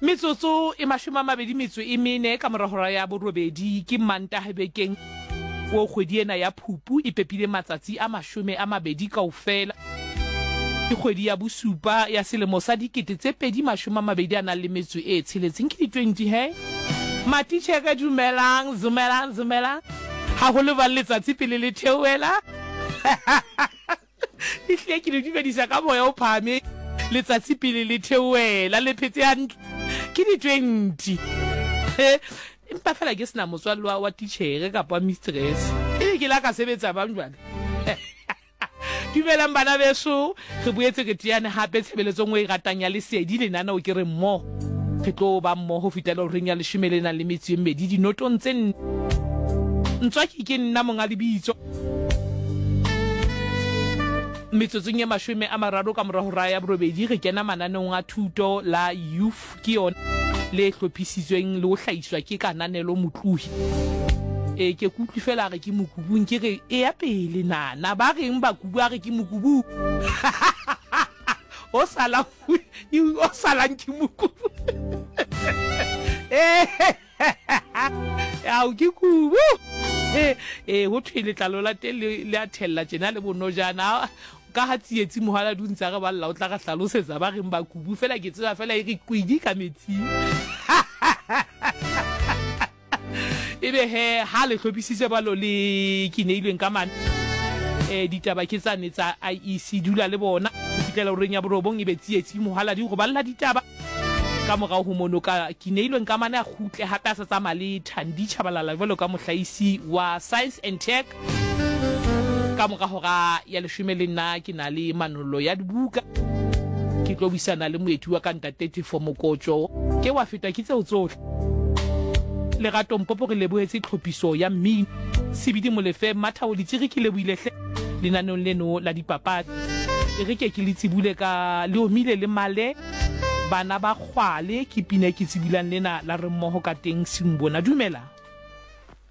Metsotso e 24 ka morahora ya borobedi ke Mantaha bekeng o kgwedi ena ya Phupu e pepile matsatsi a 20 kaofela. Ke kgwedi ya bosupa ya selemo sa 2026 ke di 20 he. Matitjhere dumelang ha ho le ba letsatsi pele le theoela. Ihle ke le dumedisa ka moya o phame letsatsi pele le theoela le phetse hantle ke di 20 empa fela ke sena motswallo wa teacher kapa mistress ke la ka sebetsa bang jwana. Dumelang bana beso re boetse ke tiane hape tshebeletsong e ratang ya lesedi lenana o ke re mmo re tlo ba mmo ho fitela reng ya 12 dinotong tse ntswa ke nna monga lebitso metsotsong ya 30 ka morahora ya borobedi re kena mananeng a thuto la youth ke yona le hlophisitsweng le ho hlahiswa ke kananelo motluhi ke kutlwi fela re ke mokubung ke re e ya pele nana ba reng ba kubu a re ke mokubu o salang ke mokubu ya o ke kubu ho thwele tlalo la tele le a thella tjena le bonojana ka ha tsietsi mohala duntsa re balla o tla ga hlalosetsa ba reng ba kubu fela ke tseba fela e re kwidi ka metsi ebe he ha le hlophisitse ba lo le kineilweng ka mane ditaba ke tsane tsa IEC dula le bona ho fitlela o reng ya borobong e be tsietsi mohala di go balla ditaba ka morao ho monoka kineilweng ka mane a khutle hape a sa tsamaya le Thandi Chabalala jwalo ka mohlahisi wa Science and Tech ka mora hora ya 14 ke na le manolo ya dibuka ke tlo buisana le moeti wa ka ntate for mokotjo ke wa feta ke tseo tsohle Lerato Mpopo re lebohetse tlhophiso ya mmino Sibidi Molefe Mathaho Ditsiri ke lebohilehle lenanong leno la dipapadi e re ke le tsibule ka le omile le male bana ba kgwale ke pina ke tsibilang lena la re mmoho ka teng Simbona dumela